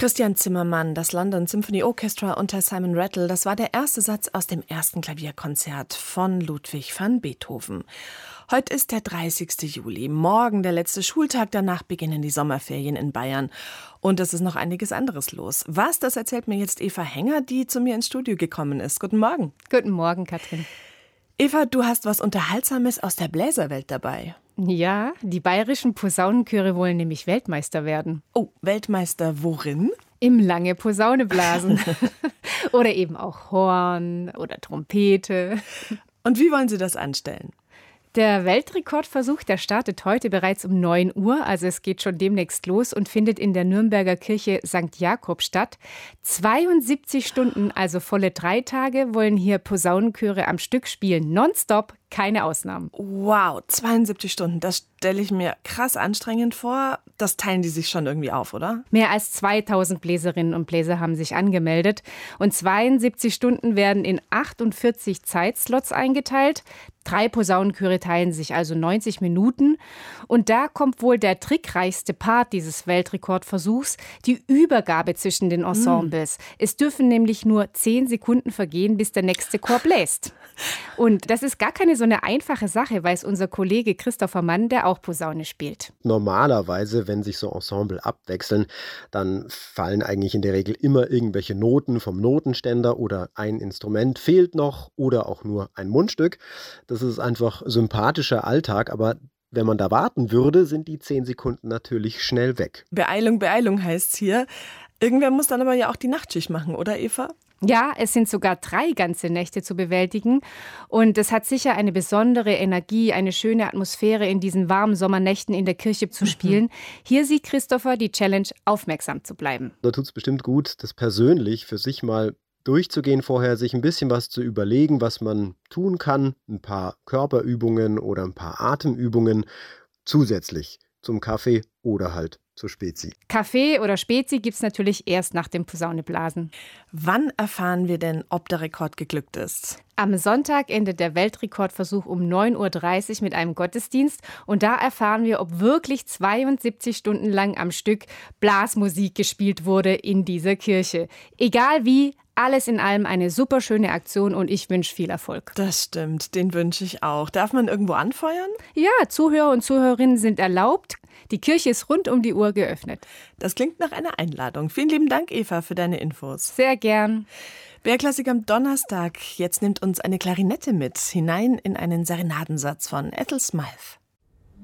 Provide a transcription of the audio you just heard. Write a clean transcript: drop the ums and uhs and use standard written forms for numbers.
Christian Zimmermann, das London Symphony Orchestra unter Simon Rattle, das war der erste Satz aus dem ersten Klavierkonzert von Ludwig van Beethoven. Heute ist der 30. Juli, morgen der letzte Schultag, danach beginnen die Sommerferien in Bayern. Und es ist noch einiges anderes los. Was, das erzählt mir jetzt Eva Henger, die zu mir ins Studio gekommen ist. Guten Morgen. Guten Morgen, Katrin. Eva, du hast was Unterhaltsames aus der Bläserwelt dabei. Ja, die bayerischen Posaunenchöre wollen nämlich Weltmeister werden. Oh, Weltmeister worin? Im lange Posaune blasen. Oder eben auch Horn oder Trompete. Und wie wollen Sie das anstellen? Der Weltrekordversuch, der startet heute bereits um 9 Uhr, also es geht schon demnächst los und findet in der Nürnberger Kirche St. Jakob statt. 72 Stunden, also volle 3 Tage, wollen hier Posaunenchöre am Stück spielen, nonstop, keine Ausnahmen. Wow, 72 Stunden, das stelle ich mir krass anstrengend vor. Das teilen die sich schon irgendwie auf, oder? Mehr als 2000 Bläserinnen und Bläser haben sich angemeldet und 72 Stunden werden in 48 Zeitslots eingeteilt. 3 Posaunenchöre teilen sich also 90 Minuten. Und da kommt wohl der trickreichste Part dieses Weltrekordversuchs, die Übergabe zwischen den Ensembles. Es dürfen nämlich nur 10 Sekunden vergehen, bis der nächste Chor bläst. Und das ist gar keine so eine einfache Sache, weiß unser Kollege Christopher Mann, der auch Posaune spielt. Normalerweise, wenn sich so Ensemble abwechseln, dann fallen eigentlich in der Regel immer irgendwelche Noten vom Notenständer oder ein Instrument fehlt noch oder auch nur ein Mundstück. Das ist einfach sympathischer Alltag, aber wenn man da warten würde, sind die 10 Sekunden natürlich schnell weg. Beeilung, Beeilung heißt's hier. Irgendwer muss dann aber ja auch die Nachtschicht machen, oder Eva? Ja, es sind sogar 3 ganze Nächte zu bewältigen und es hat sicher eine besondere Energie, eine schöne Atmosphäre in diesen warmen Sommernächten in der Kirche zu spielen. Hier sieht Christopher die Challenge, aufmerksam zu bleiben. Da tut es bestimmt gut, das persönlich für sich mal durchzugehen vorher, sich ein bisschen was zu überlegen, was man tun kann, ein paar Körperübungen oder ein paar Atemübungen zusätzlich zum Kaffee oder halt zur Spezi. Kaffee oder Spezi gibt's natürlich erst nach dem Posauneblasen. Wann erfahren wir denn, ob der Rekord geglückt ist? Am Sonntag endet der Weltrekordversuch um 9.30 Uhr mit einem Gottesdienst und da erfahren wir, ob wirklich 72 Stunden lang am Stück Blasmusik gespielt wurde in dieser Kirche. Egal wie, alles in allem eine super schöne Aktion und ich wünsche viel Erfolg. Das stimmt, den wünsche ich auch. Darf man irgendwo anfeuern? Ja, Zuhörer und Zuhörerinnen sind erlaubt. Die Kirche ist rund um die Uhr geöffnet. Das klingt nach einer Einladung. Vielen lieben Dank, Eva, für deine Infos. Sehr gern. BR-Klassik am Donnerstag. Jetzt nimmt uns eine Klarinette mit, hinein in einen Serenadensatz von Ethel Smythe.